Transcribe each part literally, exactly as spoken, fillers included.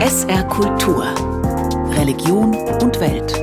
S R Kultur. Religion und Welt.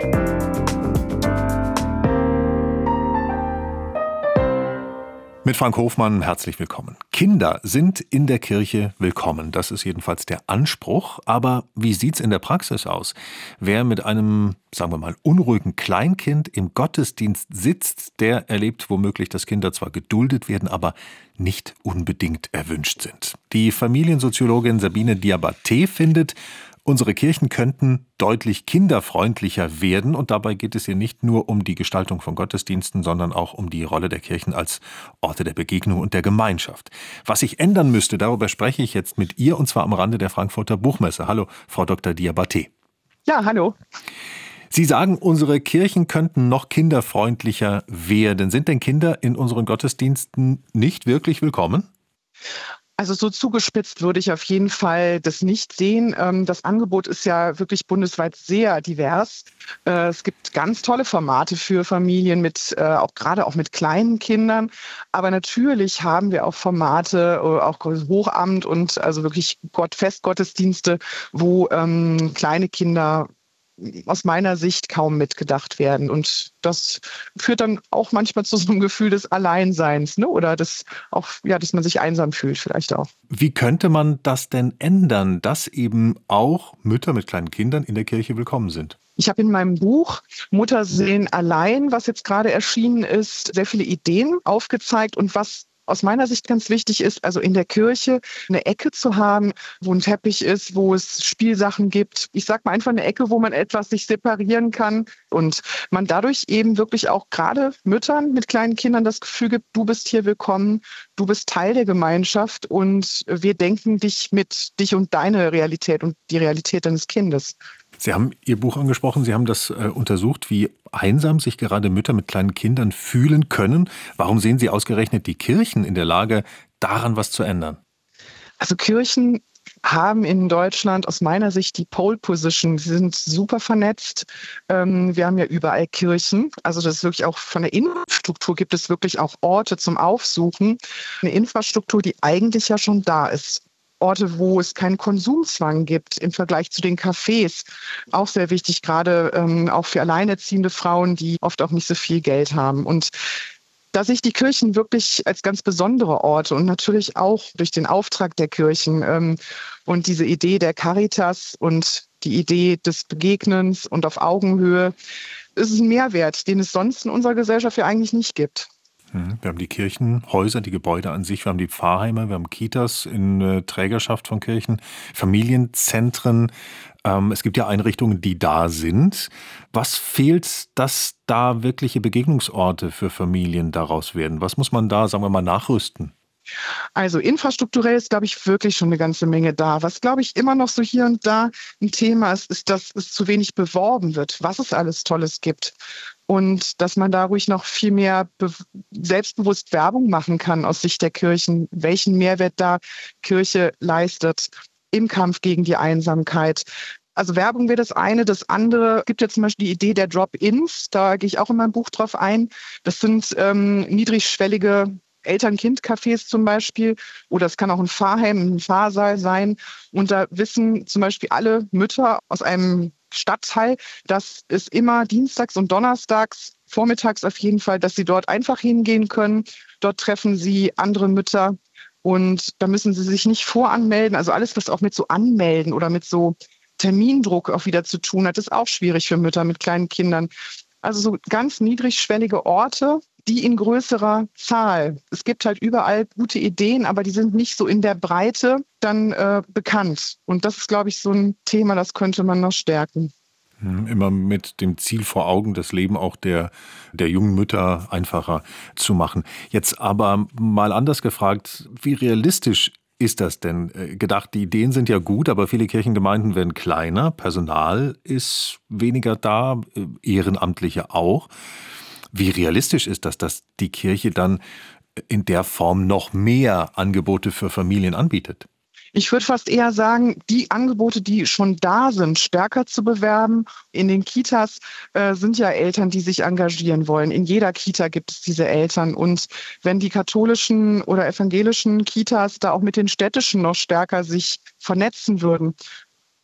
Mit Frank Hofmann herzlich willkommen. Kinder sind in der Kirche willkommen. Das ist jedenfalls der Anspruch. Aber wie sieht's in der Praxis aus? Wer mit einem, sagen wir mal, unruhigen Kleinkind im Gottesdienst sitzt, der erlebt womöglich, dass Kinder zwar geduldet werden, aber nicht unbedingt erwünscht sind. Die Familiensoziologin Sabine Diabaté findet, unsere Kirchen könnten deutlich kinderfreundlicher werden, und dabei geht es hier nicht nur um die Gestaltung von Gottesdiensten, sondern auch um die Rolle der Kirchen als Orte der Begegnung und der Gemeinschaft. Was sich ändern müsste, darüber spreche ich jetzt mit ihr, und zwar am Rande der Frankfurter Buchmesse. Hallo, Frau Doktor Diabaté. Ja, hallo. Sie sagen, unsere Kirchen könnten noch kinderfreundlicher werden. Sind denn Kinder in unseren Gottesdiensten nicht wirklich willkommen? Also so zugespitzt würde ich auf jeden Fall das nicht sehen. Das Angebot ist ja wirklich bundesweit sehr divers. Es gibt ganz tolle Formate für Familien, mit auch gerade auch mit kleinen Kindern. Aber natürlich haben wir auch Formate, auch Hochamt und also wirklich Gott, Festgottesdienste, wo ähm, kleine Kinder aus meiner Sicht kaum mitgedacht werden. Und das führt dann auch manchmal zu so einem Gefühl des Alleinseins, ne? Oder des auch, ja, dass man sich einsam fühlt vielleicht auch. Wie könnte man das denn ändern, dass eben auch Mütter mit kleinen Kindern in der Kirche willkommen sind? Ich habe in meinem Buch Muttersehen allein, was jetzt gerade erschienen ist, sehr viele Ideen aufgezeigt, und was aus meiner Sicht ganz wichtig ist, also in der Kirche eine Ecke zu haben, wo ein Teppich ist, wo es Spielsachen gibt. Ich sag mal einfach eine Ecke, wo man etwas sich separieren kann und man dadurch eben wirklich auch gerade Müttern mit kleinen Kindern das Gefühl gibt, du bist hier willkommen, du bist Teil der Gemeinschaft und wir denken dich mit, dich und deine Realität und die Realität deines Kindes. Sie haben Ihr Buch angesprochen, Sie haben das äh, untersucht, wie einsam sich gerade Mütter mit kleinen Kindern fühlen können. Warum sehen Sie ausgerechnet die Kirchen in der Lage, daran was zu ändern? Also Kirchen haben in Deutschland aus meiner Sicht die Pole Position. Sie sind super vernetzt. Ähm, wir haben ja überall Kirchen. Also das ist wirklich auch von der Infrastruktur gibt es wirklich auch Orte zum Aufsuchen. Eine Infrastruktur, die eigentlich ja schon da ist. Orte, wo es keinen Konsumzwang gibt im Vergleich zu den Cafés. Auch sehr wichtig, gerade ähm, auch für alleinerziehende Frauen, die oft auch nicht so viel Geld haben. Und da sehe ich die Kirchen wirklich als ganz besondere Orte und natürlich auch durch den Auftrag der Kirchen ähm, und diese Idee der Caritas und die Idee des Begegnens und auf Augenhöhe. Es ist ein Mehrwert, den es sonst in unserer Gesellschaft ja eigentlich nicht gibt. Wir haben die Kirchenhäuser, die Gebäude an sich, wir haben die Pfarrheime, wir haben Kitas in äh, Trägerschaft von Kirchen, Familienzentren. Ähm, es gibt ja Einrichtungen, die da sind. Was fehlt, dass da wirkliche Begegnungsorte für Familien daraus werden? Was muss man da, sagen wir mal, nachrüsten? Also infrastrukturell ist, glaube ich, wirklich schon eine ganze Menge da. Was, glaube ich, immer noch so hier und da ein Thema ist, ist, dass es zu wenig beworben wird, was es alles Tolles gibt. Und dass man da ruhig noch viel mehr be- selbstbewusst Werbung machen kann aus Sicht der Kirchen, welchen Mehrwert da Kirche leistet im Kampf gegen die Einsamkeit. Also Werbung wäre das eine. Das andere gibt ja zum Beispiel die Idee der Drop-ins. Da gehe ich auch in meinem Buch drauf ein. Das sind ähm, niedrigschwellige Eltern-Kind-Cafés zum Beispiel, oder es kann auch ein Pfarrheim, ein Pfarrsaal sein. Und da wissen zum Beispiel alle Mütter aus einem Stadtteil, dass es immer dienstags und donnerstags, vormittags auf jeden Fall, dass sie dort einfach hingehen können. Dort treffen sie andere Mütter und da müssen sie sich nicht voranmelden. Also alles, was auch mit so Anmelden oder mit so Termindruck auch wieder zu tun hat, ist auch schwierig für Mütter mit kleinen Kindern. Also so ganz niedrigschwellige Orte, die in größerer Zahl. Es gibt halt überall gute Ideen, aber die sind nicht so in der Breite dann äh, bekannt. Und das ist, glaube ich, so ein Thema, das könnte man noch stärken. Immer mit dem Ziel vor Augen, das Leben auch der, der jungen Mütter einfacher zu machen. Jetzt aber mal anders gefragt, wie realistisch ist das denn? Gedacht, die Ideen sind ja gut, aber viele Kirchengemeinden werden kleiner, Personal ist weniger da, Ehrenamtliche auch. Wie realistisch ist das, dass die Kirche dann in der Form noch mehr Angebote für Familien anbietet? Ich würde fast eher sagen, die Angebote, die schon da sind, stärker zu bewerben. In den Kitas äh, sind ja Eltern, die sich engagieren wollen. In jeder Kita gibt es diese Eltern. Und wenn die katholischen oder evangelischen Kitas da auch mit den städtischen noch stärker sich vernetzen würden,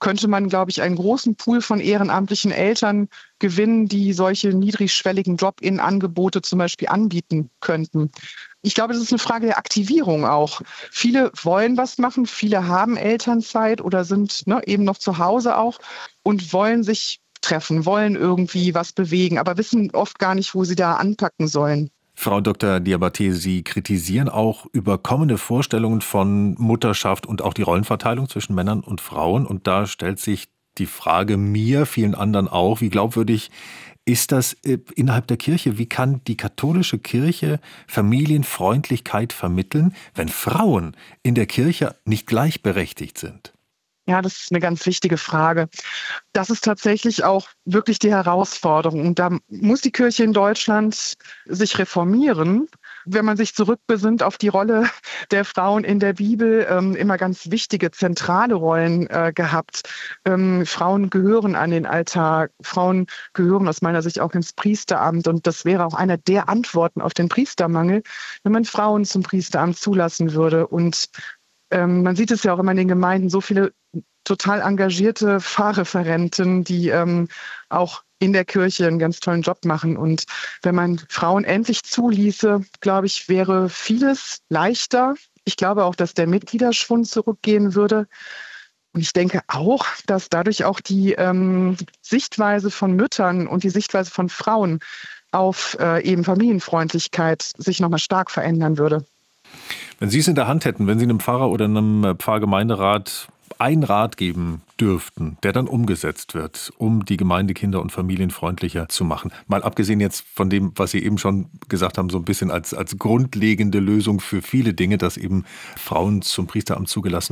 könnte man, glaube ich, einen großen Pool von ehrenamtlichen Eltern gewinnen, die solche niedrigschwelligen Drop-in-Angebote zum Beispiel anbieten könnten. Ich glaube, das ist eine Frage der Aktivierung auch. Viele wollen was machen, viele haben Elternzeit oder sind ne, eben noch zu Hause auch und wollen sich treffen, wollen irgendwie was bewegen, aber wissen oft gar nicht, wo sie da anpacken sollen. Frau Doktor Diabaté, Sie kritisieren auch überkommene Vorstellungen von Mutterschaft und auch die Rollenverteilung zwischen Männern und Frauen. Und da stellt sich die Frage mir, vielen anderen auch, wie glaubwürdig ist das innerhalb der Kirche? Wie kann die katholische Kirche Familienfreundlichkeit vermitteln, wenn Frauen in der Kirche nicht gleichberechtigt sind? Ja, das ist eine ganz wichtige Frage. Das ist tatsächlich auch wirklich die Herausforderung. Und da muss die Kirche in Deutschland sich reformieren. Wenn man sich zurückbesinnt auf die Rolle der Frauen in der Bibel, ähm, immer ganz wichtige, zentrale Rollen äh, gehabt. Ähm, Frauen gehören an den Altar. Frauen gehören aus meiner Sicht auch ins Priesteramt. Und das wäre auch einer der Antworten auf den Priestermangel, wenn man Frauen zum Priesteramt zulassen würde. Und ähm, man sieht es ja auch immer in den Gemeinden, so viele total engagierte Pfarrreferenten, die ähm, auch in der Kirche einen ganz tollen Job machen. Und wenn man Frauen endlich zuließe, glaube ich, wäre vieles leichter. Ich glaube auch, dass der Mitgliederschwund zurückgehen würde. Und ich denke auch, dass dadurch auch die ähm, Sichtweise von Müttern und die Sichtweise von Frauen auf äh, eben Familienfreundlichkeit sich nochmal stark verändern würde. Wenn Sie es in der Hand hätten, wenn Sie einem Pfarrer oder einem Pfarrgemeinderat einen Rat geben dürften, der dann umgesetzt wird, um die Gemeinde kinder- und familienfreundlicher zu machen. Mal abgesehen jetzt von dem, was Sie eben schon gesagt haben, so ein bisschen als, als grundlegende Lösung für viele Dinge, dass eben Frauen zum Priesteramt zugelassen